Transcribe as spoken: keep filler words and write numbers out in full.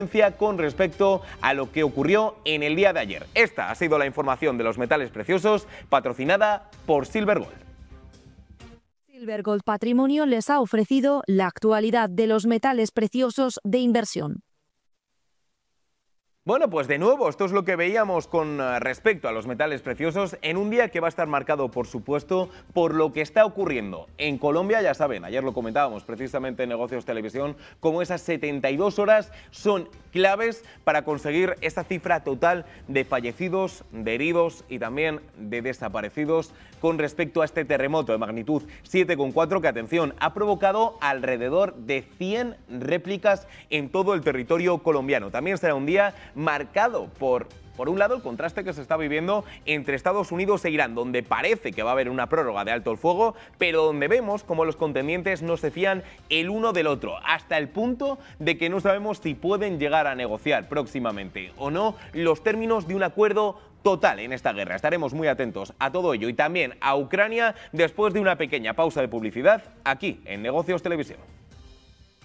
con respecto a lo que ocurrió en el día de ayer. Esta ha sido la información de los metales preciosos, patrocinada por Silver Gold. Silver Gold Patrimonio les ha ofrecido la actualidad de los metales preciosos de inversión. Bueno, pues de nuevo, esto es lo que veíamos con respecto a los metales preciosos en un día que va a estar marcado, por supuesto, por lo que está ocurriendo en Colombia. Ya saben, ayer lo comentábamos precisamente en Negocios Televisión, como esas setenta y dos horas son claves para conseguir esa cifra total de fallecidos, de heridos y también de desaparecidos con respecto a este terremoto de magnitud siete coma cuatro que, atención, ha provocado alrededor de cien réplicas en todo el territorio colombiano. También será un día marcado por, por un lado, el contraste que se está viviendo entre Estados Unidos e Irán, donde parece que va a haber una prórroga de alto el fuego, pero donde vemos como los contendientes no se fían el uno del otro, hasta el punto de que no sabemos si pueden llegar a negociar próximamente o no los términos de un acuerdo total en esta guerra. Estaremos muy atentos a todo ello y también a Ucrania después de una pequeña pausa de publicidad aquí en Negocios Televisión.